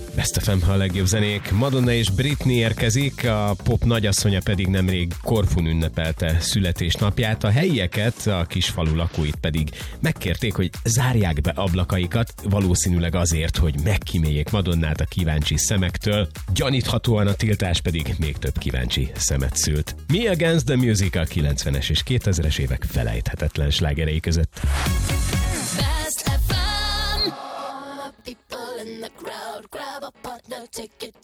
Best FM, a legjobb zenék. Madonna és Britney érkezik, a pop nagyasszonya pedig nemrég Korfun ünnepelte születésnapját. A helyieket, a kisfalu lakóit pedig megkérték, hogy zárják be ablakaikat, valószínűleg azért, hogy megkíméljék Madonnát a kíváncsi szemektől. Gyaníthatóan a tiltás pedig még több kíváncsi szemet szült. Me Against the Music a 90-es és 2000-es évek felejthetetlen slágerei között. Best FM. People in the crowd, grab a partner, take it